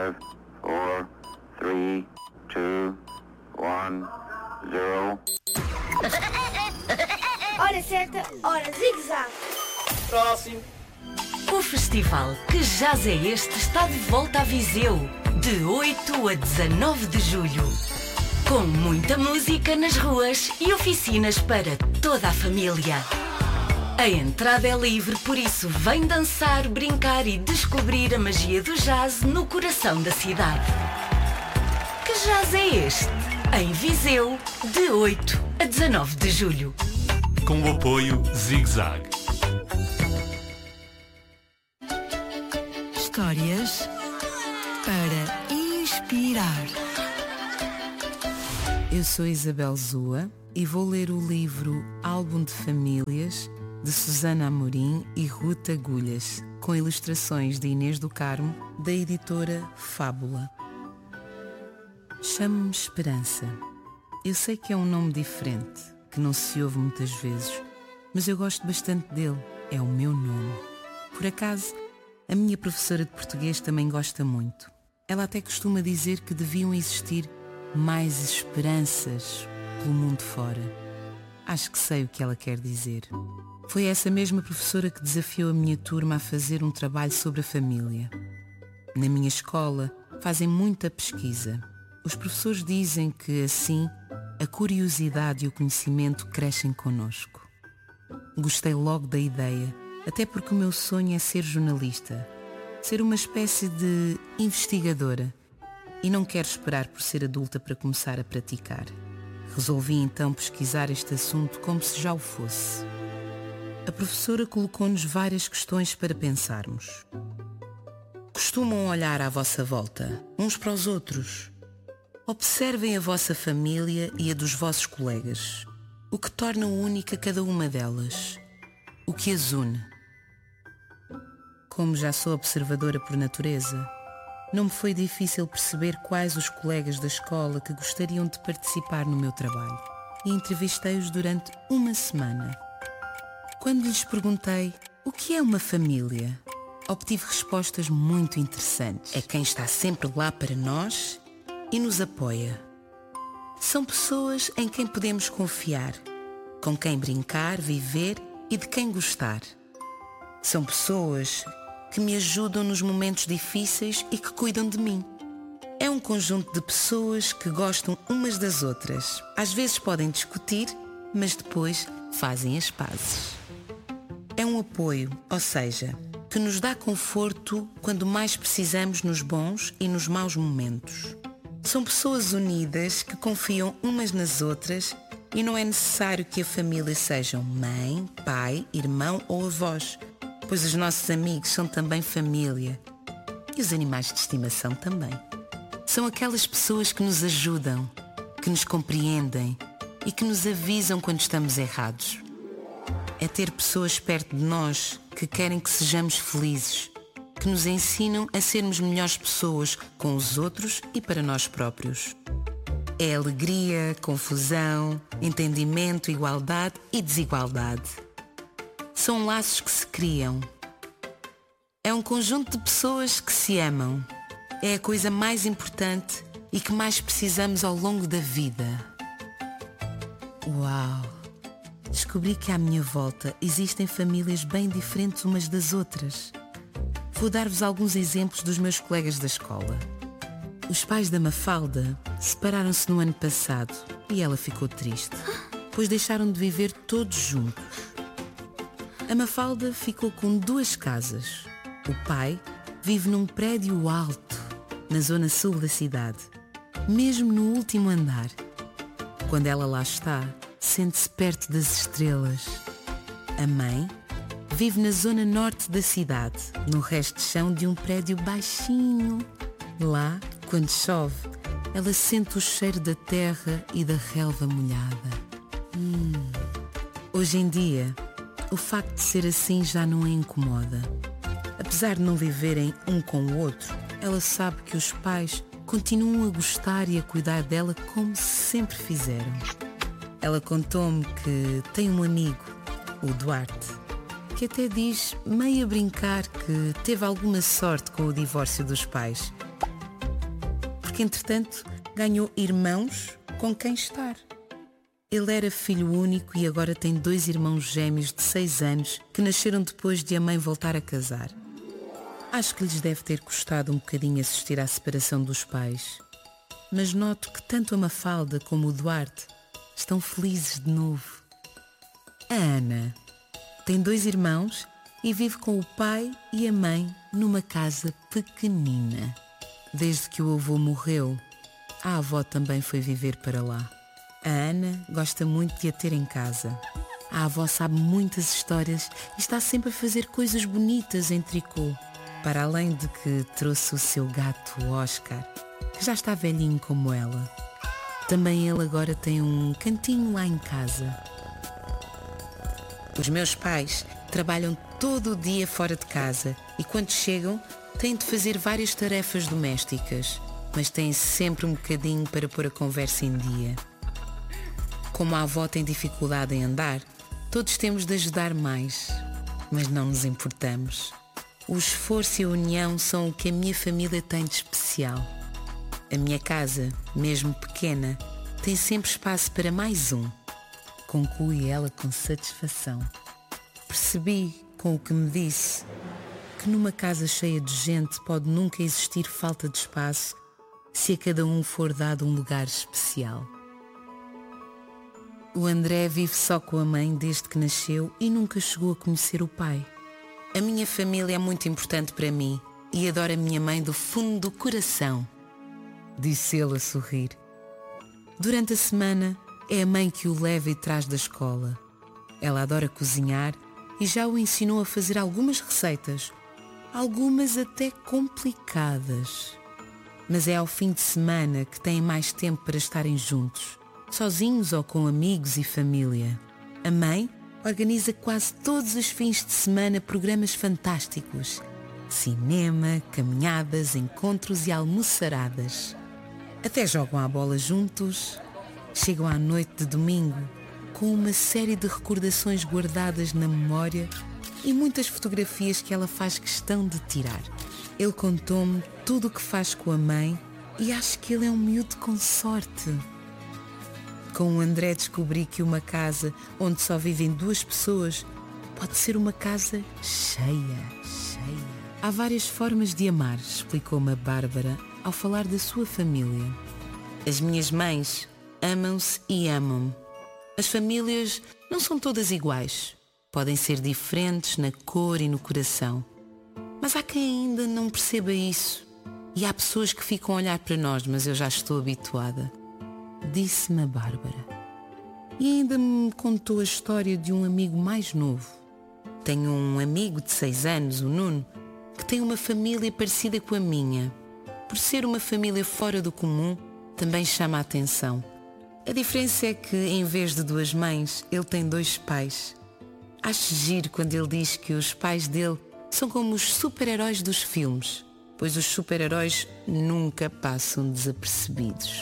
5, 4, 3, 2, 1, 0. Hora certa, hora zigue-zague. Próximo. O festival Que Jazz é Este está de volta a Viseu, de 8 a 19 de julho. Com muita música nas ruas e oficinas para toda a família. A entrada é livre, por isso vem dançar, brincar e descobrir a magia do jazz no coração da cidade. Que jazz é este? Em Viseu, de 8 a 19 de julho. Com o apoio Zig-Zag. Histórias para inspirar. Eu sou Isabel Zua e vou ler o livro Álbum de Famílias de Susana Amorim e Ruth Agulhas, com ilustrações de Inês do Carmo, da editora Fábula. Chamo-me Esperança. Eu sei que é um nome diferente, que não se ouve muitas vezes, mas eu gosto bastante dele. É o meu nome. Por acaso, a minha professora de português também gosta muito. Ela até costuma dizer que deviam existir mais esperanças pelo mundo fora. Acho que sei o que ela quer dizer. Foi essa mesma professora que desafiou a minha turma a fazer um trabalho sobre a família. Na minha escola, fazem muita pesquisa. Os professores dizem que, assim, a curiosidade e o conhecimento crescem connosco. Gostei logo da ideia, até porque o meu sonho é ser jornalista, ser uma espécie de investigadora, e não quero esperar por ser adulta para começar a praticar. Resolvi então pesquisar este assunto como se já o fosse. A professora colocou-nos várias questões para pensarmos. Costumam olhar à vossa volta, uns para os outros? Observem a vossa família e a dos vossos colegas. O que torna única cada uma delas? O que as une? Como já sou observadora por natureza, não me foi difícil perceber quais os colegas da escola que gostariam de participar no meu trabalho. E entrevistei-os durante uma semana. Quando lhes perguntei o que é uma família, obtive respostas muito interessantes. É quem está sempre lá para nós e nos apoia. São pessoas em quem podemos confiar, com quem brincar, viver e de quem gostar. São pessoas que me ajudam nos momentos difíceis e que cuidam de mim. É um conjunto de pessoas que gostam umas das outras. Às vezes podem discutir, mas depois fazem as pazes. É um apoio, ou seja, que nos dá conforto quando mais precisamos nos bons e nos maus momentos. São pessoas unidas que confiam umas nas outras e não é necessário que a família sejam mãe, pai, irmão ou avós, pois os nossos amigos são também família. E os animais de estimação também. São aquelas pessoas que nos ajudam, que nos compreendem e que nos avisam quando estamos errados. É ter pessoas perto de nós que querem que sejamos felizes, que nos ensinam a sermos melhores pessoas com os outros e para nós próprios. É alegria, confusão, entendimento, igualdade e desigualdade. São laços que se criam. É um conjunto de pessoas que se amam. É a coisa mais importante e que mais precisamos ao longo da vida. Uau! Descobri que à minha volta existem famílias bem diferentes umas das outras. Vou dar-vos alguns exemplos dos meus colegas da escola. Os pais da Mafalda separaram-se no ano passado e ela ficou triste, pois deixaram de viver todos juntos. A Mafalda ficou com 2 casas. O pai vive num prédio alto, na zona sul da cidade, mesmo no último andar. Quando ela lá está, sente-se perto das estrelas. A mãe vive na zona norte da cidade, no resto de chão de um prédio baixinho. Lá, quando chove, ela sente o cheiro da terra e da relva molhada. Hoje em dia, o facto de ser assim já não a incomoda. Apesar de não viverem um com o outro, ela sabe que os pais continuam a gostar e a cuidar dela como sempre fizeram. Ela contou-me que tem um amigo, o Duarte, que até diz, meio a brincar, que teve alguma sorte com o divórcio dos pais, porque entretanto ganhou irmãos com quem estar. Ele era filho único e agora tem 2 irmãos gêmeos de 6 anos que nasceram depois de a mãe voltar a casar. Acho que lhes deve ter custado um bocadinho assistir à separação dos pais, mas noto que tanto a Mafalda como o Duarte estão felizes de novo. A Ana tem 2 irmãos e vive com o pai e a mãe numa casa pequenina. Desde que o avô morreu, a avó também foi viver para lá. A Ana gosta muito de a ter em casa. A avó sabe muitas histórias e está sempre a fazer coisas bonitas em tricô. Para além de que trouxe o seu gato Oscar, que já está velhinho como ela. Também ele agora tem um cantinho lá em casa. Os meus pais trabalham todo o dia fora de casa e quando chegam têm de fazer várias tarefas domésticas, mas têm sempre um bocadinho para pôr a conversa em dia. Como a avó tem dificuldade em andar, todos temos de ajudar mais, mas não nos importamos. O esforço e a união são o que a minha família tem de especial. A minha casa, mesmo pequena, tem sempre espaço para mais um, conclui ela com satisfação. Percebi, com o que me disse, que numa casa cheia de gente pode nunca existir falta de espaço se a cada um for dado um lugar especial. O André vive só com a mãe desde que nasceu e nunca chegou a conhecer o pai. A minha família é muito importante para mim e adoro a minha mãe do fundo do coração, disse ele a sorrir. Durante a semana é a mãe que o leva e traz da escola. Ela adora cozinhar e já o ensinou a fazer algumas receitas, algumas até complicadas. Mas é ao fim de semana que têm mais tempo para estarem juntos, sozinhos ou com amigos e família. A mãe organiza quase todos os fins de semana programas fantásticos. Cinema, caminhadas, encontros e almoçaradas. Até jogam à bola juntos. Chegam à noite de domingo com uma série de recordações guardadas na memória e muitas fotografias que ela faz questão de tirar. Ele contou-me tudo o que faz com a mãe e acho que ele é um miúdo com sorte. Com o André descobri que uma casa onde só vivem 2 pessoas pode ser uma casa cheia. Há várias formas de amar, explicou-me a Bárbara ao falar da sua família. As minhas mães amam-se e amam-me. As famílias não são todas iguais. Podem ser diferentes na cor e no coração. Mas há quem ainda não perceba isso. E há pessoas que ficam a olhar para nós, mas eu já estou habituada. Disse-me a Bárbara. E ainda me contou a história de um amigo mais novo. Tenho um amigo de 6 anos, o Nuno, que tem uma família parecida com a minha. Por ser uma família fora do comum, também chama a atenção. A diferença é que, em vez de 2 mães, ele tem 2 pais. Acho giro quando ele diz que os pais dele são como os super-heróis dos filmes, pois os super-heróis nunca passam desapercebidos.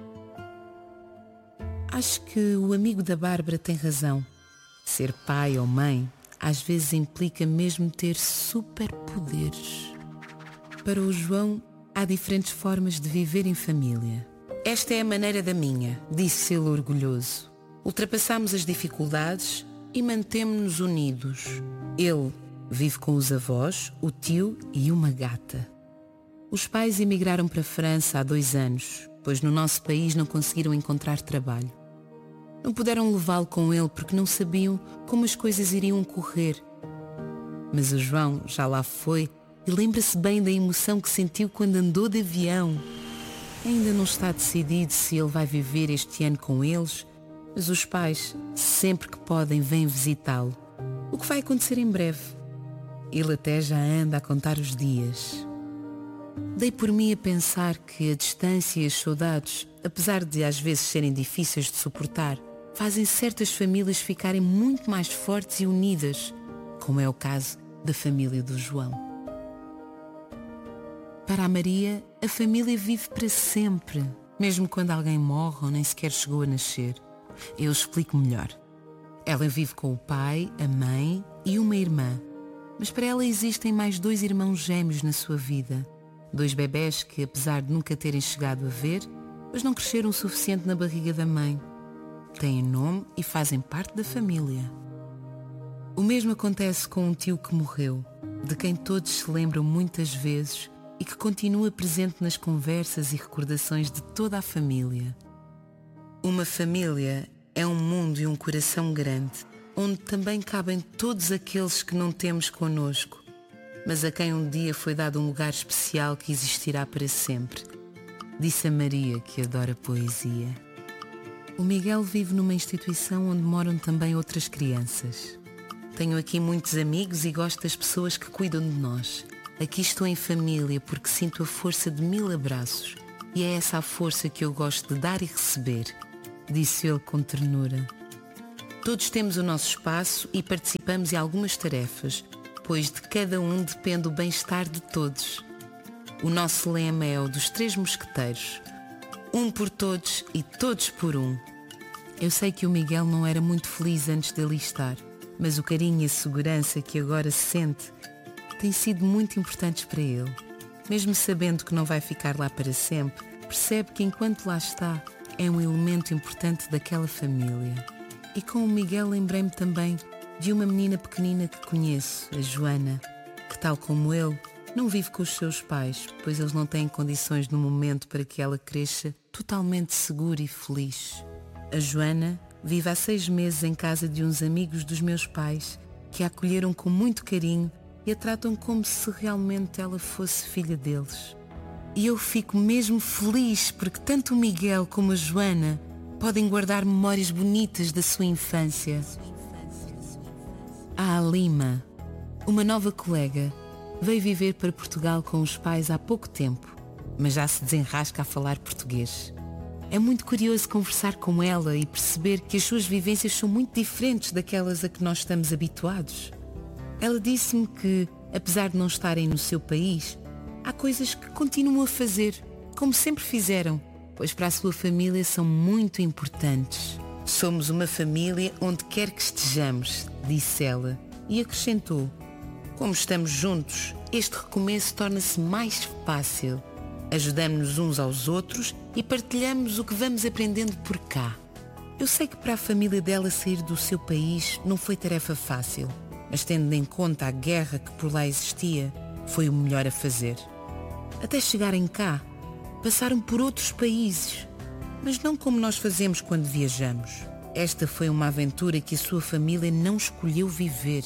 Acho que o amigo da Bárbara tem razão. Ser pai ou mãe às vezes implica mesmo ter superpoderes. Para o João, há diferentes formas de viver em família. Esta é a maneira da minha, disse ele orgulhoso. Ultrapassamos as dificuldades e mantemo-nos unidos. Ele vive com os avós, o tio e uma gata. Os pais emigraram para a França há 2 anos, pois no nosso país não conseguiram encontrar trabalho. Não puderam levá-lo com ele porque não sabiam como as coisas iriam correr. Mas o João já lá foi e lembra-se bem da emoção que sentiu quando andou de avião. Ainda não está decidido se ele vai viver este ano com eles, mas os pais, sempre que podem, vêm visitá-lo, o que vai acontecer em breve. Ele até já anda a contar os dias. Dei por mim a pensar que a distância e as saudades, apesar de às vezes serem difíceis de suportar, fazem certas famílias ficarem muito mais fortes e unidas, como é o caso da família do João. Para a Maria, a família vive para sempre, mesmo quando alguém morre ou nem sequer chegou a nascer. Eu explico melhor. Ela vive com o pai, a mãe e uma irmã, mas para ela existem mais 2 irmãos gêmeos na sua vida. 2 bebés que, apesar de nunca terem chegado a ver, mas não cresceram o suficiente na barriga da mãe. Têm nome e fazem parte da família. O mesmo acontece com um tio que morreu, de quem todos se lembram muitas vezes e que continua presente nas conversas e recordações de toda a família. Uma família é um mundo e um coração grande, onde também cabem todos aqueles que não temos connosco, mas a quem um dia foi dado um lugar especial que existirá para sempre, disse a Maria, que adora poesia. O Miguel vive numa instituição onde moram também outras crianças. Tenho aqui muitos amigos e gosto das pessoas que cuidam de nós. Aqui estou em família porque sinto a força de 1000 abraços e é essa a força que eu gosto de dar e receber, disse ele com ternura. Todos temos o nosso espaço e participamos em algumas tarefas, pois de cada um depende o bem-estar de todos. O nosso lema é o dos 3 mosqueteiros: um por todos e todos por um. Eu sei que o Miguel não era muito feliz antes de ali estar, mas o carinho e a segurança que agora se sente têm sido muito importantes para ele. Mesmo sabendo que não vai ficar lá para sempre, percebe que enquanto lá está, é um elemento importante daquela família. E com o Miguel lembrei-me também de uma menina pequenina que conheço, a Joana, que tal como ele, não vive com os seus pais, pois eles não têm condições no momento para que ela cresça totalmente segura e feliz. A Joana vive há 6 meses em casa de uns amigos dos meus pais, que a acolheram com muito carinho e a tratam como se realmente ela fosse filha deles. E eu fico mesmo feliz porque tanto o Miguel como a Joana podem guardar memórias bonitas da sua infância. A Alima, uma nova colega, veio viver para Portugal com os pais há pouco tempo, mas já se desenrasca a falar português. É muito curioso conversar com ela e perceber que as suas vivências são muito diferentes daquelas a que nós estamos habituados. Ela disse-me que, apesar de não estarem no seu país, há coisas que continuam a fazer, como sempre fizeram, pois para a sua família são muito importantes. Somos uma família onde quer que estejamos, disse ela, e acrescentou: como estamos juntos, este recomeço torna-se mais fácil. Ajudamos-nos uns aos outros e partilhamos o que vamos aprendendo por cá. Eu sei que para a família dela sair do seu país não foi tarefa fácil, mas tendo em conta a guerra que por lá existia, foi o melhor a fazer. Até chegarem cá, passaram por outros países, mas não como nós fazemos quando viajamos. Esta foi uma aventura que a sua família não escolheu viver.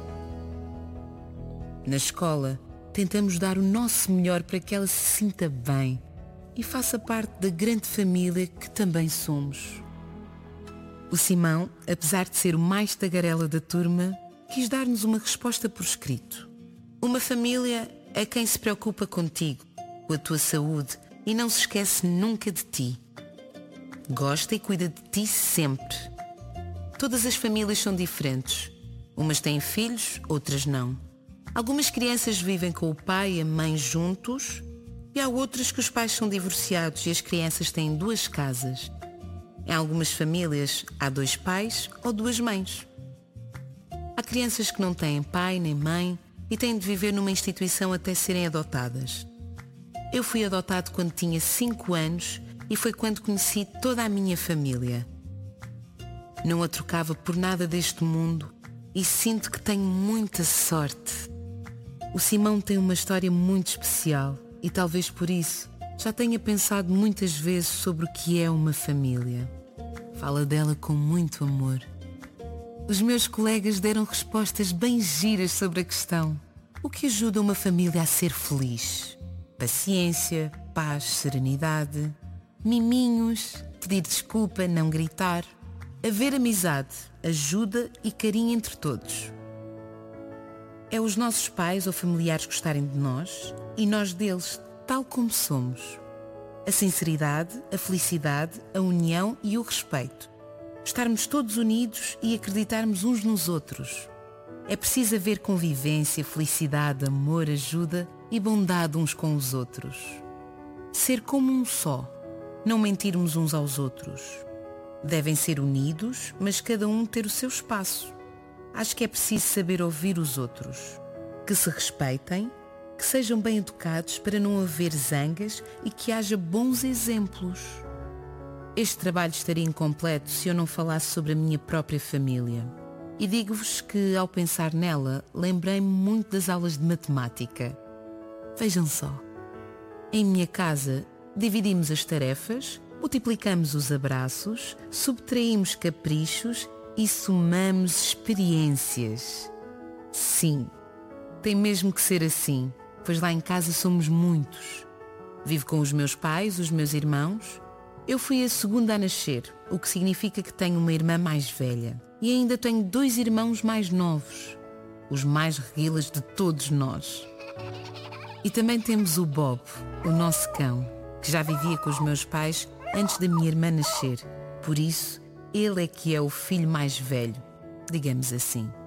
Na escola, tentamos dar o nosso melhor para que ela se sinta bem e faça parte da grande família que também somos. O Simão, apesar de ser o mais tagarela da turma, quis dar-nos uma resposta por escrito. Uma família é quem se preocupa contigo, com a tua saúde e não se esquece nunca de ti. Gosta e cuida de ti sempre. Todas as famílias são diferentes. Umas têm filhos, outras não. Algumas crianças vivem com o pai e a mãe juntos e há outras que os pais são divorciados e as crianças têm 2 casas. Em algumas famílias há 2 pais ou 2 mães. Há crianças que não têm pai nem mãe e têm de viver numa instituição até serem adotadas. Eu fui adotado quando tinha 5 anos e foi quando conheci toda a minha família. Não a trocava por nada deste mundo e sinto que tenho muita sorte. O Simão tem uma história muito especial e talvez por isso já tenha pensado muitas vezes sobre o que é uma família. Fala dela com muito amor. Os meus colegas deram respostas bem giras sobre a questão. O que ajuda uma família a ser feliz? Paciência, paz, serenidade, miminhos, pedir desculpa, não gritar, haver amizade, ajuda e carinho entre todos. É os nossos pais ou familiares gostarem de nós e nós deles, tal como somos. A sinceridade, a felicidade, a união e o respeito. Estarmos todos unidos e acreditarmos uns nos outros. É preciso haver convivência, felicidade, amor, ajuda e bondade uns com os outros. Ser como um só, não mentirmos uns aos outros. Devem ser unidos, mas cada um ter o seu espaço. Acho que é preciso saber ouvir os outros. Que se respeitem, que sejam bem educados para não haver zangas e que haja bons exemplos. Este trabalho estaria incompleto se eu não falasse sobre a minha própria família. E digo-vos que, ao pensar nela, lembrei-me muito das aulas de matemática. Vejam só. Em minha casa, dividimos as tarefas, multiplicamos os abraços, subtraímos caprichos e somamos experiências. Sim, tem mesmo que ser assim, pois lá em casa somos muitos. Vivo com os meus pais, os meus irmãos. Eu fui a segunda a nascer, o que significa que tenho uma irmã mais velha. E ainda tenho 2 irmãos mais novos, os mais reguilas de todos nós. E também temos o Bob, o nosso cão, que já vivia com os meus pais antes da minha irmã nascer. Por isso, ele é que é o filho mais velho, digamos assim.